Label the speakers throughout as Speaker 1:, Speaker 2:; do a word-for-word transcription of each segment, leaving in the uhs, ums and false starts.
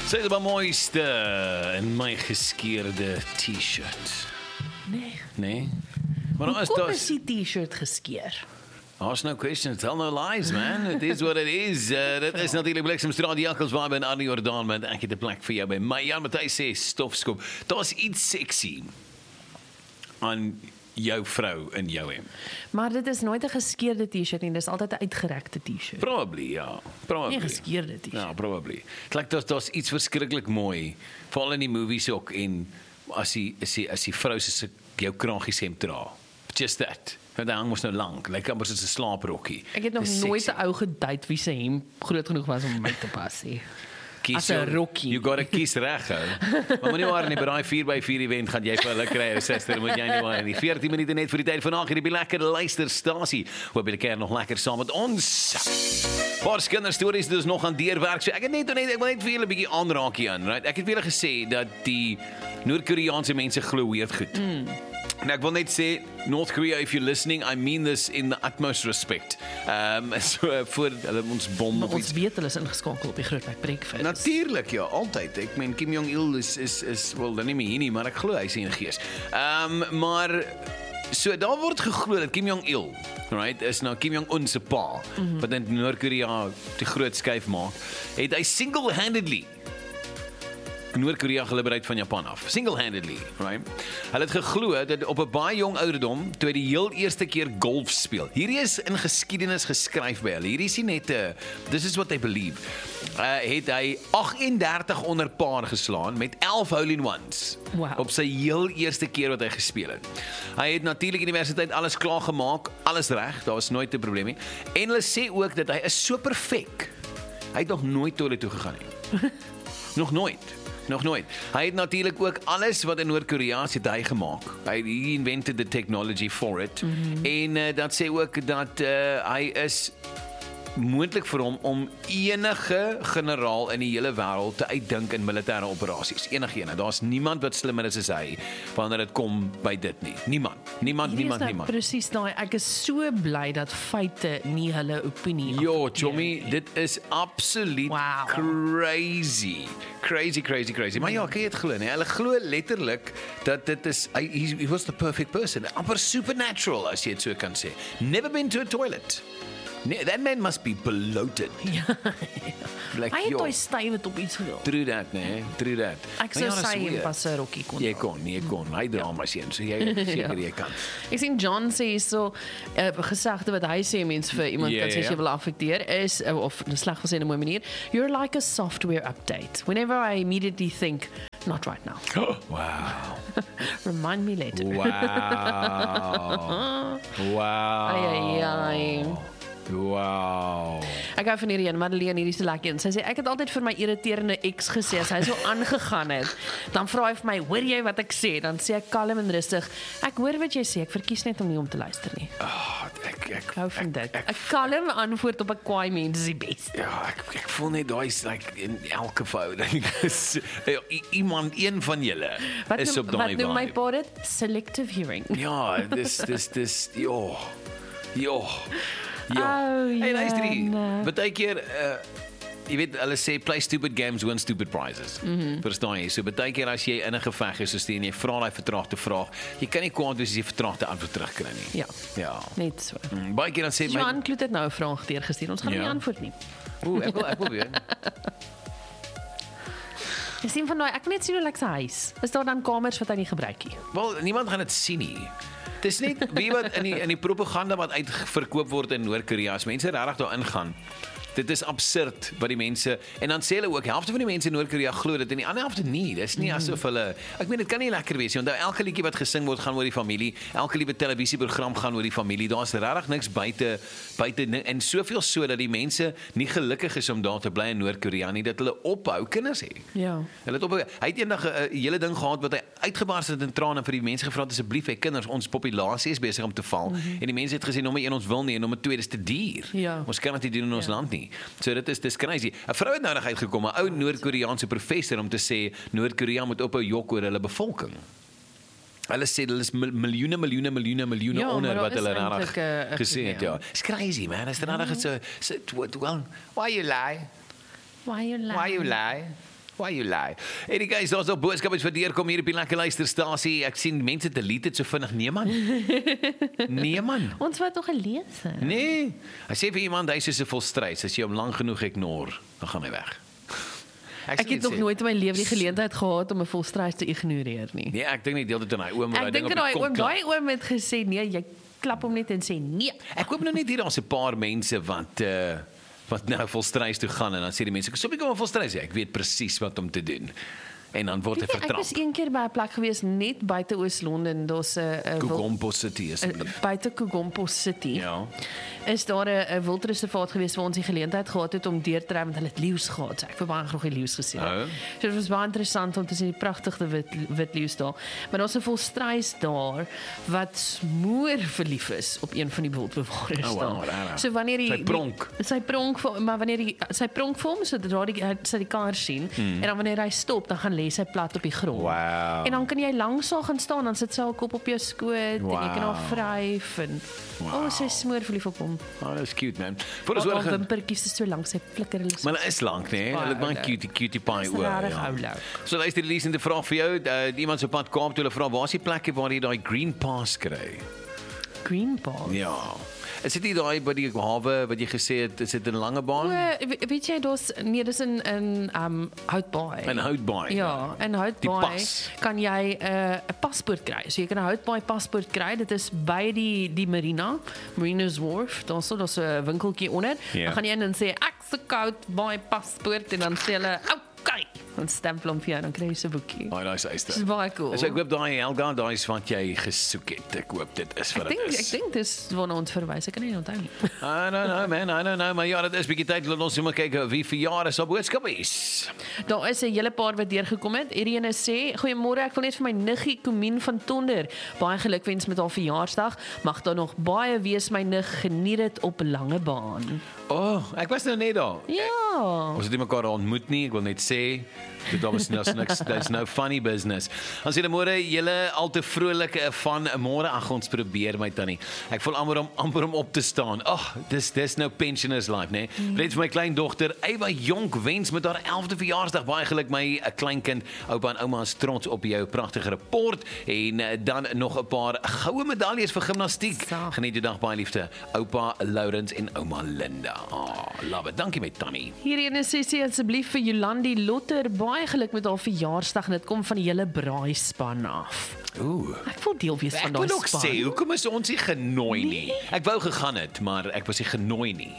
Speaker 1: Sy is die mooiste in my geskeurde t-shirt.
Speaker 2: Nee.
Speaker 1: Nee? Maar nou is
Speaker 2: Hoekom
Speaker 1: daar
Speaker 2: is die t-shirt geskeer?
Speaker 1: Ask no questions, tell no lies, man. It is what it is. Uh, dit is natuurlik Bliksemstraat, die Jakkals waar by en Arnie Jordaan, want ek het 'n plek vir jou by my. Jan Matthys sê stofskop. Daar's iets sexy aan jou vrou in jou hem.
Speaker 2: Maar dit is nooit 'n geskeerde t-shirt nie, dis altyd 'n uitgerekte t-shirt.
Speaker 1: Probably, ja. Probably.
Speaker 2: Nie 'n geskeerde t-shirt.
Speaker 1: Ja, probably. Dit lyk daar's daar's iets verskriklik mooi, veral in die movies ook en as die as die as die vrou se jou kragies hem dra. Just that. Want hang mos nou lank, lyk amper soos 'n slaaprokkie.
Speaker 2: Ek het nog
Speaker 1: Dis
Speaker 2: nooit
Speaker 1: sexy.
Speaker 2: 'n ou gedate wie se hem groot genoeg was om my te pas nie.
Speaker 1: Kies
Speaker 2: As 'n
Speaker 1: jou-
Speaker 2: rokkie.
Speaker 1: You gotta kies reg hou. Maar moenie waar nie, by daai vier by vier event gaan jy vir hulle kry, ou suster, moet jy nie waar nie. veertien minute net vir die tyd vanaand hierdie lekker luisterstasie. Hoop julle keer nog lekker saam met ons. Paar kinderstories dus nog aan deurwerk. So ek het net net ek wil net vir julle 'n bietjie aanraak hier aan, right? Ek het vir julle gesê dat die Noord-Koreaanse mense glo weird goed. Mm. En ek wil net sê, North Korea, if you're listening, I mean this in the utmost respect. Um, so voor hulle ons bom
Speaker 2: Maar
Speaker 1: of
Speaker 2: ons
Speaker 1: iets.
Speaker 2: weet hulle is ingeskakel op die Grootweg Breakfast.
Speaker 1: Natuurlik, ja, altyd. Ek meen Kim Jong-il is is is wel dan nie meer hier nie, maar ek glo hy is in gees. Ehm um, maar so daar word geglo dat Kim Jong-il, right, is nou Kim Jong-un se pa, mm-hmm. wat in Noord-Korea die groot skuif maak, het hy single-handedly Noord-Korea gelibereer van Japan af. Single-handedly, right? Hulle het geglo dat op 'n baie jong ouderdom, toe hy die heel eerste keer golf speel. Hierdie is in geskiedenis geskryf by hulle. Hierdie is nie net 'n uh, this is what they believe. Uh, het hy agt en dertig onder par geslaan met elf hole-in-ones.
Speaker 2: Wow.
Speaker 1: Op sy heel eerste keer wat hy gespeel het. Hy het natuurlik universiteit alles klaar gemaak, alles reg, daar was nooit 'n probleem nie. En hulle sê ook dat hy is so perfek. Hy het nog nooit toilet toe gegaan nie. Nog nooit. Nog nooit. Hy het natuurlik ook alles wat in Noord-Korea se hy gemaak. Hy he invented the technology for it. Mm-hmm. En uh, dat sê ook dat uh, hy is moontlik vir hom om enige generaal in die hele wêreld te uitdink in militêre operasies. Enigene. Daar's niemand wat slimmer is as hy wanneer dit kom by dit nie. Niemand. Niemand,
Speaker 2: Hierdie
Speaker 1: niemand,
Speaker 2: is nou
Speaker 1: niemand.
Speaker 2: presies daai, ek is so bly dat feite nie hulle opinie
Speaker 1: Jo,
Speaker 2: afkeer
Speaker 1: Chommy,
Speaker 2: nie.
Speaker 1: dit is absoluut
Speaker 2: Wow.
Speaker 1: crazy. Crazy, crazy, crazy. Maar ja, kan jy dit glo nie? Hulle glo letterlik dat dit is hy he, he was the perfect person. Amper supernatural as jy dit so kan sê. Never been to a toilet. Nee, that man must be bloated.
Speaker 2: Ja.
Speaker 1: Like,
Speaker 2: Hy het
Speaker 1: yo,
Speaker 2: daai stywe op iets gedeel.
Speaker 1: True that, nee, true that.
Speaker 2: Ek
Speaker 1: Maar
Speaker 2: sou
Speaker 1: ja, dat is
Speaker 2: sy en
Speaker 1: weird.
Speaker 2: pas 'n rokkie kon.
Speaker 1: Jy kon, jy kon. Hy dra maar sien, so jy seker jy kan.
Speaker 2: Ek sien John sê so 'n uh, gesegde wat hy sê mense vir iemand
Speaker 1: Ja,
Speaker 2: wat sê
Speaker 1: ja.
Speaker 2: jy wil affekteer is uh, of sleg gesê in 'n mooi manier. You're like a software update. Whenever I immediately think not right now.
Speaker 1: Wow.
Speaker 2: Remind me later.
Speaker 1: Wow. Wow.
Speaker 2: Ai ai ai.
Speaker 1: Wow.
Speaker 2: Ek gou van hierdie een, Madeleine, hierdie is te lekker een. Sy sê ek het altyd vir my irriterende ex gesê as hy so aangegaan het, dan vra hy vir my, "Hoor jy wat ek sê?" Dan sê ek kalm en rustig, "Ek hoor wat jy sê, ek verkies net om nie om te luister nie."
Speaker 1: Oh, ek ek
Speaker 2: Hou van dit.
Speaker 1: ek,
Speaker 2: 'n Kalm antwoord op 'n kwaai mens is die beste.
Speaker 1: Ja, ek ek voel net daai is like in elke verhouding is i- iemand een van julle
Speaker 2: Wat
Speaker 1: is
Speaker 2: noem,
Speaker 1: op daai
Speaker 2: wat noem my
Speaker 1: vibe.
Speaker 2: pa dit? Selective hearing.
Speaker 1: Ja, dis dis dis jo. Jo. Jo.
Speaker 2: Oh,
Speaker 1: Hey, luister hier.
Speaker 2: Jana.
Speaker 1: Baie keer uh jy weet hulle sê play stupid games win stupid prizes. Mm -hmm. Verstaan jy? So baie keer as jy in 'n geveg is, so steen jy vra daai vertraagde vraag, jy kan nie kwaad wees as jy vertraagde antwoord terugkry nie.
Speaker 2: Ja.
Speaker 1: Ja.
Speaker 2: Net so.
Speaker 1: Mm, baie keer dan sê my
Speaker 2: Johan Kloet het nou 'n vraag deurgestuur. Ons gaan
Speaker 1: Ja.
Speaker 2: nie antwoord nie.
Speaker 1: Ooh, ek wil ek wil weer.
Speaker 2: Ek sien van daai, ek wil net sien hoe lyk sy huis. Is daar dan kamers wat hy nie gebruik nie?
Speaker 1: Wel, niemand gaan dit sien nie. Dis net wie wat in die in die propaganda wat uitverkoop word in Noord-Korea, as mense regtig daarin gaan. Dit is absurd wat die mense en dan sê hulle ook helfte van die mense in Noord-Korea glo dit en die ander helfte nie. Dis nie asof hulle ek meen dit kan nie lekker wees nie. Onthou elke liedjie wat gesing word gaan oor die familie. Elke liewe televisieprogram gaan oor die familie. Daar's regtig niks buite buite en soveel so dat die mense nie gelukkig is om daar te bly in Noord-Korea nie dat hulle ophou kinders hê.
Speaker 2: Ja.
Speaker 1: Hulle het op hy het eendag 'n hele ding gehad wat hy uitgebars het in trane vir die mense gevra het asseblief hê kinders ons populasie is besig om te val mm-hmm. en die mense het gesê nommer een ons wil nie en nommer twee dis te duur.
Speaker 2: Ja.
Speaker 1: Ons kan dit nie doen in ons
Speaker 2: Ja.
Speaker 1: land nie. So dit is dis crazy. 'n Vrou het nou nog uitgekom 'n ou Noord-Koreaanse professor om te sê Noord-Korea moet ophou jok oor hulle bevolking. Hulle sê hulle is mil- miljoene miljoene miljoene miljoene
Speaker 2: Ja, maar
Speaker 1: onder
Speaker 2: daar
Speaker 1: wat
Speaker 2: is
Speaker 1: hulle
Speaker 2: eintlik,
Speaker 1: regtig
Speaker 2: eh, 'n
Speaker 1: gesê het
Speaker 2: probleem.
Speaker 1: ja. It's crazy man. Is regtig so so well why you lie?
Speaker 2: Why you lie?
Speaker 1: Why you lie? Why you lie? Hey die guys, daar's nog boodskappe vir deurkom hier op die lekker luisterstasie. Ek sien mense delete dit so vinnig. Nee man. Nee man.
Speaker 2: Ons wat nog gelees het.
Speaker 1: Nee. Hy sê vir iemand hy is so vol strys, as jy hom lank genoeg ignore, dan gaan hy weg.
Speaker 2: Ek, ek het nog sê, nooit in my lewe die geleentheid gehad om 'n volstrys te ignoreer nie.
Speaker 1: Nee, ek dink nie deel dit aan hy oom
Speaker 2: Ek dink daai oom, daai oom het gesê nee, jy klap hom net en sê nee.
Speaker 1: Ek hoop nou net hier daar's 'n paar mense wat uh, wat nou volstrys toe gaan en dan sê die mense, "So ek kom volstrys, ek weet presies wat om te doen." En dan word hy vertrap.
Speaker 2: Ek was een keer by 'n plek gewees net buite Oos-London, daar's 'n
Speaker 1: Kugompo City is dit.
Speaker 2: Buite Kugompo City.
Speaker 1: Ja.
Speaker 2: Is daar 'n wildreservaat gewees waar ons die geleentheid gehad het om deur te ry met hulle leeu's gehad. So ek het baie graag die leeu's gesien.
Speaker 1: Oh.
Speaker 2: So dit was baie interessant om te sien die pragtige wit wit leeu's daar. Maar daar's 'n volstrys daar wat smoor verlief is op een van die wildbewaarders
Speaker 1: oh, wow,
Speaker 2: daar. So wanneer die
Speaker 1: sy pronk,
Speaker 2: die, sy pronk, maar wanneer die sy pronk vir hom, so dat die sy die kar sien hmm. en dan wanneer hy stop, dan gaan lê sy plat op die grond.
Speaker 1: Wow.
Speaker 2: En dan kan jy langs haar gaan staan, dan sit sy haar kop op jou skoot
Speaker 1: wow.
Speaker 2: en jy kan haar vryf en wow. oh, sy smoor verlief op hom.
Speaker 1: Oh, that's cute man. Voor ons
Speaker 2: oor wimpertjies is so lank, sy flikker hulle.
Speaker 1: Maar dit is lank, nee. Hulle het baie cutie cutie pie oor.
Speaker 2: Ja.
Speaker 1: So luister die leesende vraag vir jou, uh, iemand so pad Kaap toe hulle vra, waar is die plekke waar jy daai green pass kry?
Speaker 2: Green pass?
Speaker 1: Ja. Is dit nie daai by die hawe wat jy gesê het, is dit 'n lange baan?
Speaker 2: O, weet jy, daar's nee, dis in in um Houtbaai.
Speaker 1: In Houtbaai.
Speaker 2: Ja, in Houtbaai kan jy 'n uh, 'n paspoort kry. So jy kan 'n Houtbaai paspoort kry. Dit is by die die marina, Marinas Wharf. Daar's so 'n winkeltjie onder. Ja. Dan gaan jy in en sê ek se Houtbaai paspoort en dan sê hulle, "Oké." Dan stempel hom vir jou, dan kry jy so 'n boekie.
Speaker 1: Oh, nice eiste.
Speaker 2: Dis baie cool.
Speaker 1: So ek hoop daai Helga, daai is wat jy gesoek het. Ek hoop dit is wat dit is.
Speaker 2: Ek dink dis waarna ons verwys. Ek kan nie onthou nie.
Speaker 1: I don't know man, I don't know, maar ja, dit is bietjie tyd laat ons net kyk wie verjaar is op boodskap is.
Speaker 2: Daar is 'n hele paar wat deurgekom het. Irene sê, "Goeiemôre, ek wil net vir my niggie Komien van Tonder baie gelukwens met haar verjaarsdag. Mag daar nog baie wees my nig, geniet dit op 'n lange baan."
Speaker 1: Oh, ek was nou net daar.
Speaker 2: Ja.
Speaker 1: Ons het nie mekaar ontmoet nie, ek wil net sê dit was nou niks, there's no funny business. Ons sê môre julle al te vrolik van môre ag ons probeer my tannie. Ek voel amper om amper om op te staan. Ag, oh, dis dis nou pensioners life, né? Nee? Net vir my kleindogter, Ewa Jonk wens met haar elfde verjaarsdag baie geluk my 'n kleinkind. Oupa en ouma is trots op jou pragtige rapport en dan nog 'n paar goue medaljes vir gimnastiek.
Speaker 2: So.
Speaker 1: Geniet die dag baie liefde. Oupa Lourens en ouma Linda. Oh, love it. Dankie my tannie.
Speaker 2: Hierdie sê sê asseblief vir Jolandi Lotter baie geluk met haar verjaarsdag en dit kom van die hele braaispan af.
Speaker 1: Ooh.
Speaker 2: Ek wil deel wees van daai span.
Speaker 1: Ek wil ook sê, hoekom is ons nie genooi nie? Nee. Ek wou gegaan het, maar ek was nie genooi nie.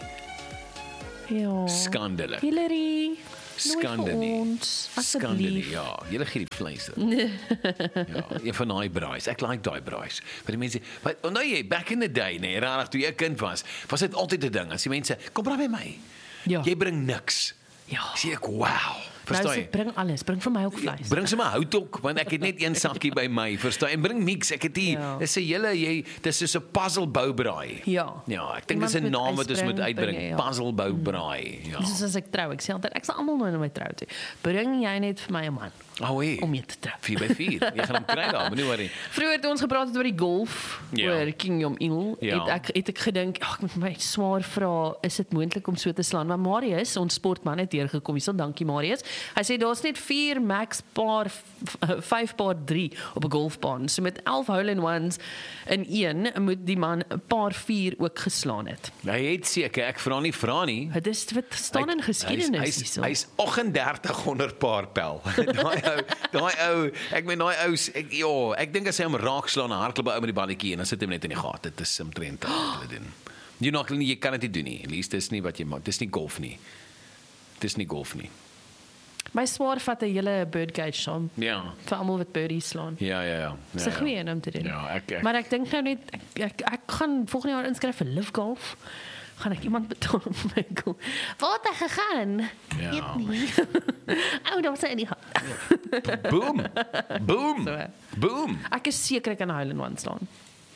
Speaker 2: Ja.
Speaker 1: Skandale.
Speaker 2: Hillary.
Speaker 1: Skandale.
Speaker 2: Skandale.
Speaker 1: Ja, julle gee die vleis. Ja, een van daai braais. Ek like daai braais. Want die mense, maar onthou jy, back in the day, nee, rarig toe jy 'n kind was, was dit altyd 'n ding. As die mense, kom braai by my.
Speaker 2: Ja.
Speaker 1: Jy bring niks.
Speaker 2: Ja.
Speaker 1: Sê ek, wow. Verstaan jy?
Speaker 2: Nou, bring alles, bring vir my ook vleis.
Speaker 1: Bring sommer hout ook, want ek het net een sakkie by my, verstaan? En bring mix, ek het hier.
Speaker 2: Ja.
Speaker 1: Dis 'n hele jy, dis soos 'n puzzle boubraai.
Speaker 2: Ja.
Speaker 1: Ja, ek dink dis 'n naam wat ons moet uitbring, ja. Puzzle boubraai. Ja.
Speaker 2: Dis as ek trou, ek sê altyd ek sal almal nou na my trou toe. Bring jy net vir my 'n man.
Speaker 1: Oh, hey.
Speaker 2: Om mee te trou.
Speaker 1: vier by vier. Jy gaan hom kry daar, moenie worry.
Speaker 2: Vroeger het ons gepraat het oor die golf,
Speaker 1: ja.
Speaker 2: oor King Jong-il.
Speaker 1: Ja.
Speaker 2: Het ek het ek gedink, ag ek moet my swaar vra, is dit moontlik om so te slaan? Maar Marius, ons sportman het deurgekom. Hierso, dankie Marius. Hy sê daar's net vier max paar vyf paar drie op 'n golfbaan. So met elf hole-in-ones in een moet die man 'n paar vier ook geslaan het.
Speaker 1: Hy het seker, ek vra nie vra nie.
Speaker 2: Dit is wat staan in geskiedenis hierso.
Speaker 1: Hy's agt-en-dertig honderd paar pel. Daai ou, daai ou, ek meen daai ou, ek ja, ek dink as hy hom raakslaan, hardloop by ou met die balletjie en dan sit hy net in die gat. Dit is omtrent wat hulle doen. Jy nog jy kan dit nie doen nie. Lees dis nie wat jy maak. Dis nie golf nie. Dis nie golf nie.
Speaker 2: My swaar vat 'n hele birdcage saam.
Speaker 1: Ja.
Speaker 2: Vir almal wat birdies slaan.
Speaker 1: Ja, ja, ja.
Speaker 2: Dis
Speaker 1: ja,
Speaker 2: 'n goeie een om te doen.
Speaker 1: Ja, ek, ek
Speaker 2: Maar ek dink nou net ek, ek ek gaan volgende jaar inskryf vir Live Golf. Gaan ek iemand betaal om my golf. Waar het hy gegaan?
Speaker 1: Ja.
Speaker 2: Weet nie. Ou, daar was hy in die hand.
Speaker 1: Boom. Boom.
Speaker 2: So.
Speaker 1: Boom.
Speaker 2: Ek is seker ek kan hole-in-one slaan.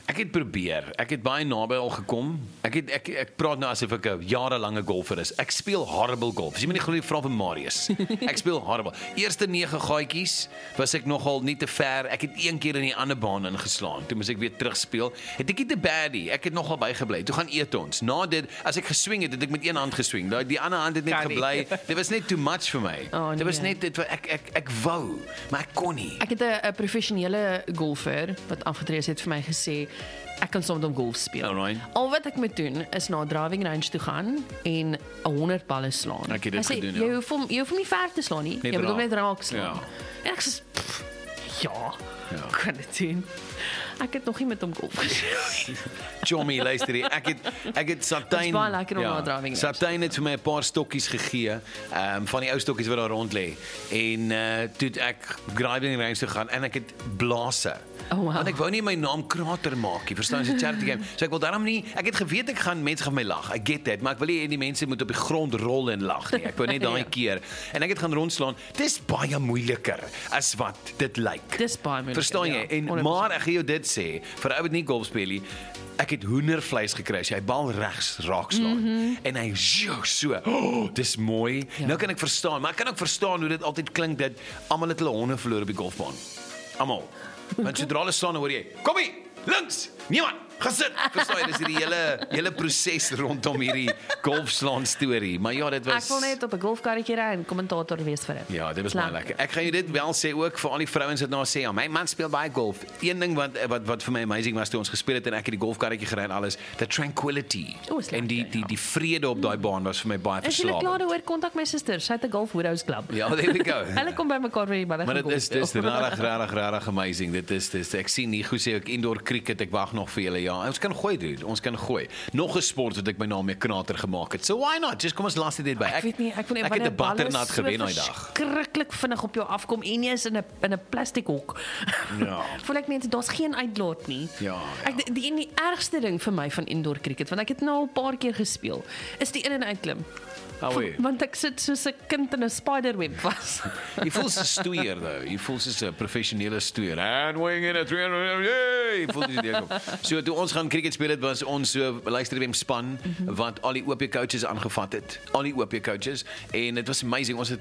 Speaker 1: Ek het probeer. Ek het baie naby al gekom. Ek het ek ek praat nou asof ek 'n jarelange golfer is. Ek speel horrible golf. As jy my nie glo nie, vra vir Marius. Ek speel horrible. Eerste nege gaatjies was ek nogal nie te ver. Ek het een keer in die ander baan ingeslaan. Toe moes ek weer terugspeel. Het ek nie te baddie. Ek het nogal bygebly. Toe gaan eet ons. Na dit, as ek geswing het, het ek met een hand geswing. Daai die ander hand het net gebly. Dit was net too much vir my.
Speaker 2: Oh, nee.
Speaker 1: Dit was net dit ek ek ek wou, maar ek kon nie.
Speaker 2: Ek het 'n professionele golfer wat afgetree het vir my gesê ek kan saam met hom golf speel.
Speaker 1: Alright.
Speaker 2: Al wat ek moet doen is na 'n driving range toe gaan en honderd balle slaan.
Speaker 1: Ek het dit
Speaker 2: Hy sê,
Speaker 1: gedoen, ja.
Speaker 2: Jy hoef hom jy hoef hom nie ver te slaan nie.
Speaker 1: Net
Speaker 2: Jy moet hom
Speaker 1: raak.
Speaker 2: net raak slaan.
Speaker 1: Ja.
Speaker 2: En ek sê pff, ja,
Speaker 1: Ja.
Speaker 2: kan dit doen. Ek het nog nie met hom golf gespeel.
Speaker 1: Chommy, luister hier. Ek het ek het Satyn.
Speaker 2: Dit is baie lekker om na 'n driving range.
Speaker 1: Satyn het vir my 'n paar stokkies gegee, ehm um, van die ou stokkies wat daar rond lê. En uh toe het ek driving range toe gaan en ek het blaase.
Speaker 2: Oh, wow.
Speaker 1: Want ek wou nie my naam krater maak nie. Verstaan jy, 'n charity game. So ek wil daarom nie, ek het geweet ek gaan mense gaan my lag. I get that, maar ek wil nie die mense moet op die grond rol en lag nie. Ek wou net daai
Speaker 2: Ja.
Speaker 1: keer. En ek het gaan rondslaan. Dis baie moeiliker as wat dit lyk.
Speaker 2: Dis baie moeilik.
Speaker 1: Verstaan jy?
Speaker 2: Ja,
Speaker 1: En
Speaker 2: honderd persent.
Speaker 1: maar ek gaan jou dit sê, vir ou wat nie golf speel nie, ek het hoendervleis gekry as jy bal regs raakslaan. Mm -hmm. En hy jo, so, oh, dis mooi. Ja. Nou kan ek verstaan, maar ek kan ook verstaan hoe dit altyd klink dat almal het hulle honde verloor op die golfbaan. Almal. Want sodra hulle staan, hoor jy, kom hier, links, niemand, gaan sit. Verstaan jy, dis hierdie hele hele proses rondom hierdie golfslaan storie. Maar ja, dit was
Speaker 2: Ek wil net op 'n golfkarretjie ry en kommentator wees vir dit.
Speaker 1: Ja, dit was baie lekker. Ek gaan jou dit wel sê ook vir al die vrouens wat nou sê, ja, my man speel baie golf. Een ding wat wat wat vir my amazing was toe ons gespeel het en ek het die golfkarretjie gery en alles, the tranquility.
Speaker 2: O, is lekker,
Speaker 1: en die die
Speaker 2: ja.
Speaker 1: die vrede op daai baan was vir my baie
Speaker 2: As jy klaar
Speaker 1: verslawend.
Speaker 2: daaroor, kontak my suster. Sy het 'n Golf Widows Club.
Speaker 1: Ja, there we go.
Speaker 2: Hulle kom by mekaar vir die middag.
Speaker 1: Maar
Speaker 2: gaan
Speaker 1: dit is
Speaker 2: golf
Speaker 1: dis
Speaker 2: speel.
Speaker 1: regtig regtig regtig amazing. Dit is dis ek sien hier hoe sê ek indoor cricket, ek wag nog vir julle. Ja, ons kan gooi dude. Ons kan gooi. Nog 'n sport wat ek my naam mee krater gemaak het. So why not? Just kom ons las dit by.
Speaker 2: Ek weet nie, ek wil nie
Speaker 1: ek het 'n butternut gewen daai dag.
Speaker 2: Skrikkelik vinnig op jou afkom en jy is in 'n in 'n plastiek hok.
Speaker 1: Ja.
Speaker 2: Voel ek net daar's geen uitlaat nie.
Speaker 1: Ja, ja.
Speaker 2: Ek die, die, die ergste ding vir my van indoor cricket, want ek het nou al 'n paar keer gespeel, is die in en uitklim.
Speaker 1: Oh, wait.
Speaker 2: Want ek sit soos 'n kind in 'n spiderweb vas.
Speaker 1: Jy voel so stoeier though. Jy voel soos 'n professionele stoeier. And wing in a three hundred. Jy voel jy deur kom. So toe ons gaan cricket speel het, was ons so luister die span mm -hmm. wat al die O P coaches aangevat het. Al die O P coaches en dit was amazing. Ons het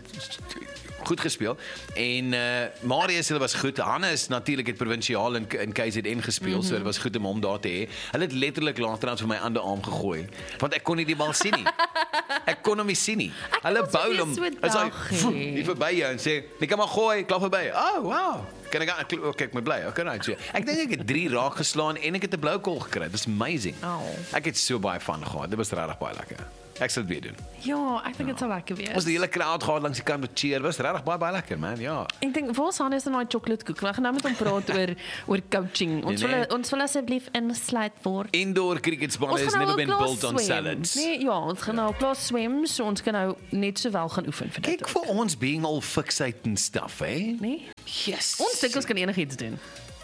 Speaker 1: goed gespeel. En uh Marius hulle was goed. Hannes natuurlik het provinsiaal in in K Z N gespeel, mm -hmm. so dit was goed om hom daar te hê. Hulle het letterlik later aan vir my ander arm gegooi, want ek kon nie die bal sien nie. Ek kon hom nie sien nie. Hulle
Speaker 2: was
Speaker 1: bou
Speaker 2: weer
Speaker 1: hom.
Speaker 2: so
Speaker 1: Hy's hy
Speaker 2: daggie.
Speaker 1: die verby jou en sê, "Ek kan maar gooi, klap verby." Oh, wow. Kan ek ek oh, kyk my bly. Okay, right. So, ek dink ek het drie raak geslaan en ek het 'n blou kol gekry. Dit is amazing.
Speaker 2: Oh.
Speaker 1: Ek het so baie van gehad. Dit was regtig baie lekker. Ek sal dit weer doen.
Speaker 2: Ja, ek dink dit sal lekker wees.
Speaker 1: Ons het die hele crowd gehad langs die kant met cheer. Was regtig baie baie lekker, man. Ja.
Speaker 2: Ek dink waar's Hannes en daai chocoladekoek? We gaan nou met hom praat oor oor coaching. Ons
Speaker 1: Nee, nee.
Speaker 2: wil ons wil asseblief insluit word.
Speaker 1: Indoor cricket spanne has never been built on salads.
Speaker 2: Nee, ja, ons gaan nou klaar swem, so ons kan nou net sowel gaan oefen vir dit.
Speaker 1: Kyk vir ons being all fixate and stuff, eh?
Speaker 2: Nee.
Speaker 1: Yes.
Speaker 2: Ons dink ons kan enigiets doen.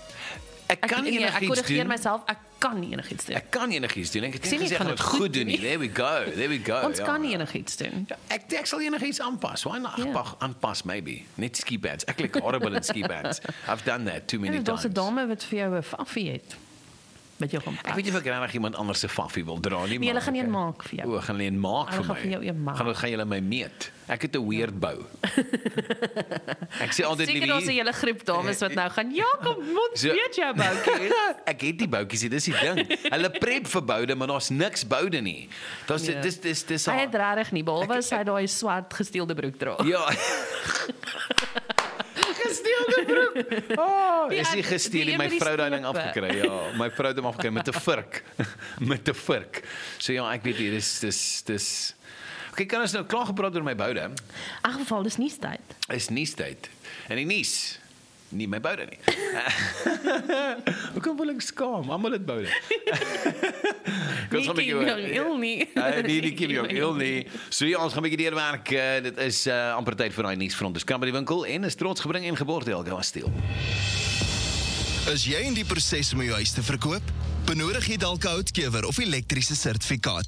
Speaker 1: Ek kan
Speaker 2: nee, ek
Speaker 1: enigiets
Speaker 2: korrigeer
Speaker 1: doen.
Speaker 2: myself, ek kan nie enigiets doen.
Speaker 1: Ek kan enigiets doen. Ek het
Speaker 2: sê
Speaker 1: nie
Speaker 2: nie
Speaker 1: gesê
Speaker 2: gaan
Speaker 1: gaan
Speaker 2: dit
Speaker 1: dit
Speaker 2: goed
Speaker 1: goed doen nie.
Speaker 2: doen nie.
Speaker 1: There we go. There we go.
Speaker 2: Ons
Speaker 1: ja.
Speaker 2: kan nie enigiets doen.
Speaker 1: Ja, ek ek sal enigiets aanpas. Why not?
Speaker 2: Ja.
Speaker 1: Aanpas, aanpas maybe. Net ski bands. Ek like horrible in ski bands. I've done that too many
Speaker 2: En daar's 'n
Speaker 1: times.
Speaker 2: dame wat vir jou 'n faffie het. Met jou gaan
Speaker 1: Ek
Speaker 2: pak.
Speaker 1: weet nie of ek regtig iemand anders se faffie wil dra nie,
Speaker 2: Nee, hulle
Speaker 1: maar
Speaker 2: gaan een
Speaker 1: okay.
Speaker 2: maak vir jou.
Speaker 1: O, gaan hulle een maak
Speaker 2: Hulle
Speaker 1: vir
Speaker 2: gaan
Speaker 1: my.
Speaker 2: vir jou een maak.
Speaker 1: Gaan gaan julle my meet. Ek het 'n weird bou. Ek sê altyd
Speaker 2: Seker
Speaker 1: nie
Speaker 2: daar's 'n hele groep dames wat nou gaan, ja, kom ons
Speaker 1: So-
Speaker 2: weet jou boutjie.
Speaker 1: Ek het die boutjies, dis die ding. Hulle prep vir boude, maar daar's niks boude nie. Daar's
Speaker 2: Nee.
Speaker 1: dis dis dis
Speaker 2: Hy het regtig nie, behalwe
Speaker 1: Ek-
Speaker 2: as hy daai swart gesteelde broek dra.
Speaker 1: Ja. Gesteelde broek. Oh,
Speaker 2: Die
Speaker 1: is nie
Speaker 2: een-
Speaker 1: gesteel nie.
Speaker 2: die
Speaker 1: My
Speaker 2: een met die
Speaker 1: vrou het daai ding
Speaker 2: strepe.
Speaker 1: afgekry. Ja, my vrou het hom afgekry met 'n vurk. Met 'n vurk. So ja, ek weet nie, dis dis dis Okay, kan ons nou klaar gepraat oor my boude?
Speaker 2: In elk geval, dis nie tyd.
Speaker 1: Is nuustyd. En die nuus nie my boude nie. Hoekom wil ek skaam? Almal het boude. Kom ons gaan 'n bietjie oor-
Speaker 2: Heel nie.
Speaker 1: Uh, nee, die Kim Jong Il nie. So ja, ons gaan 'n bietjie deurwerk. Uh, dit is uh, amper tyd vir daai nuusfront. Dis kan by die winkel en is trots gebring en geboorte Helga was stil.
Speaker 3: Is jy in die proses om jou huis te verkoop? Benodig jy dalk 'n houtkewer of elektriese sertifikaat?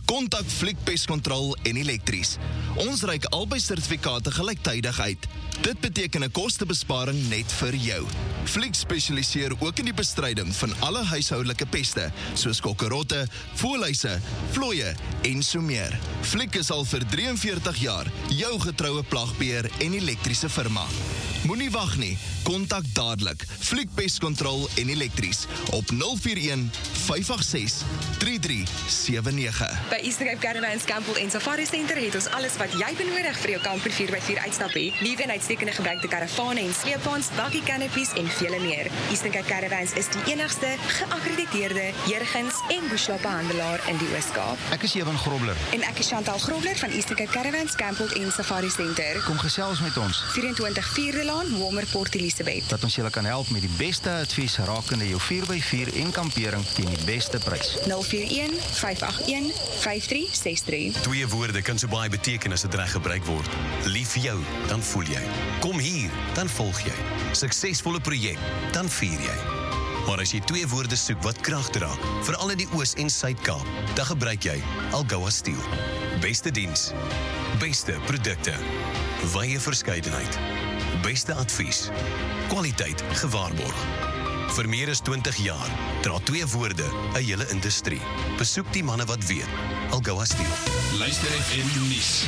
Speaker 3: kontak Fliek Pestkontrol en Elektries. Ons reik albei sertifikate gelyktydig uit. Dit beteken 'n kostebesparing net vir jou. Fliek spesialiseer ook in die bestryding van alle huishoudelike peste, soos kokkerotte, voëlhuise, vlooie en so meer. Fliek is al vir drie en veertig jaar jou getroue plagbeheer en elektriese firma. Moenie wag nie, kontak dadelik Fliek Pestkontrol en Elektries op nul vier een, vyf agt ses, drie drie sewe nege.
Speaker 4: By Eastern Cape Caravans Campbell en Safari Center het ons alles wat jy benodig vir jou kamper vier by vier uitstap hê. Nuwe en uitstekende gebruikte karavane en sleepwaens, buggy canopies en vele meer. Eastern Cape Caravans is die enigste geakkrediteerde Jurgens en Bushla-behandelaar in die Oos-Kaap.
Speaker 5: Ek is Ewan Grobler.
Speaker 4: En ek is Chantal Grobler van Eastern Cape Caravans Campbell en Safari Center.
Speaker 5: Kom gesels met ons,
Speaker 4: vyf twee Vierde Laan, Walmer Port Elizabeth.
Speaker 5: dat ons julle kan help met die beste advies rakende jou vier by vier en kampering teen die beste prys.
Speaker 4: nul vier een, vyf agt een, vyf drie ses drie.
Speaker 6: Twee woorde kan so baie beteken as dit reg gebruik word. Lief vir jou, dan voel jy. Kom hier, dan volg jy. Suksesvolle projek, dan vier jy. Maar as jy twee woorde soek wat krag dra, veral in die Oos- en Suid-Kaap, dan gebruik jy Algoa Steel. Beste diens, beste produkte, wye verskeidenheid, beste advies, kwaliteit gewaarborg. Vir meer as twintig jaar dra twee woorde 'n hele industrie. Besoek die manne wat weet. Algoa Steel.
Speaker 7: Luister F M nuus.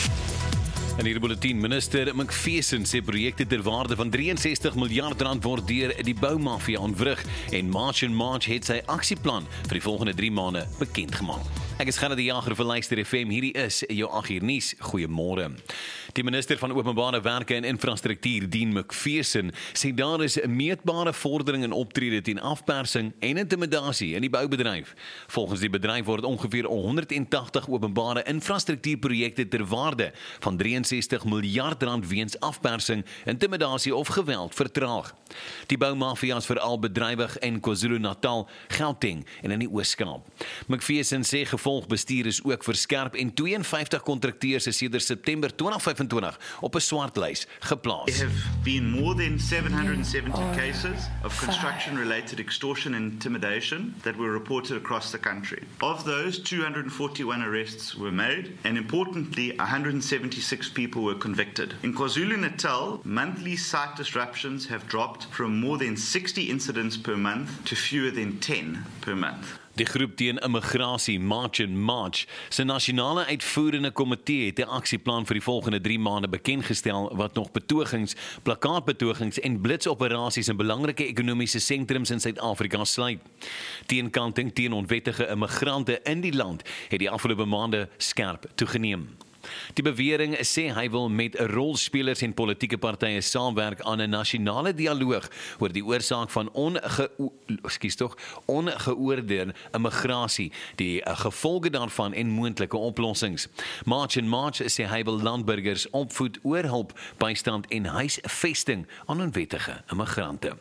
Speaker 1: In hierdie bulletin, minister McPherson sê projekte ter waarde van drie en sestig miljard rand word deur die boumafia ontwrig en March and March het sy aksieplan vir die volgende drie maande bekend gemaak. Ek is Gerard die Jager vir Luister F M. Hierdie is jou agt uur nuus. Goeiemôre. Die minister van Openbare Werke en Infrastruktuur, Dean McPherson, sê daar is 'n meetbare vordering in optrede teen afpersing en intimidasie in die boubedryf. Volgens die bedryf word ongeveer honderd en tagtig openbare infrastruktuurprojekte ter waarde van drie en sestig miljard rand weens afpersing, intimidasie of geweld vertraag. Die boumafia is veral bedrywig in KwaZulu-Natal, Gauteng en in die Oos-Kaap. McPherson sê gevolgbestuur is ook verskerp en twee en vyftig kontrakteurs is sedert September twintig vyf en twintig op 'n swartlys geplaas.
Speaker 8: There have been more than seven hundred seventy cases of construction-related extortion and intimidation that were reported across the country. Of those, two hundred forty-one arrests were made, and importantly, one hundred seventy-six people were convicted. In KwaZulu-Natal, monthly site disruptions have dropped from more than sixty incidents per month to fewer than ten per month.
Speaker 1: Die groep teen immigrasie, March and March, se nasionale uitvoerende komitee het 'n aksieplan vir die volgende drie maande bekendgestel wat nog betogings, plakkaatbetogings en blitsoperasies in belangrike ekonomiese sentrums in Suid-Afrika sluit. Teenkanting teen onwettige immigrante in die land het die afgelope maande skerp toegeneem. Die bewering sê hy wil met rolspelers en politieke partye saamwerk aan 'n nasionale dialoog oor die oorsaak van onge, ekskuus tog, ongeoordeelde immigrasie, die gevolge daarvan en moontlike oplossings. March and March sê hy wil landburgers opvoed oor hulp, bystand en huisvesting aan onwettige immigrante.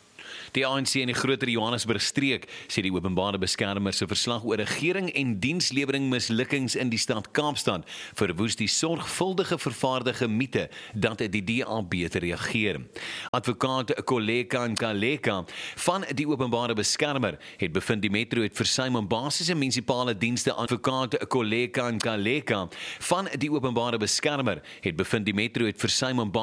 Speaker 1: Die A N C in die groter Johannesburg streek sê die openbare beskermer se verslag oor regering en dienslewering mislukkings in die stad Kaapstad verwoes die sorgvuldige vervaardige mite dat die D A beter reageer. Advokaat Koleka Nkaleka van die openbare beskermer het bevind die metro het versuim om basiese munisipale dienste aan. Advokaat Koleka Nkaleka van die openbare beskermer het bevind die metro het versuim om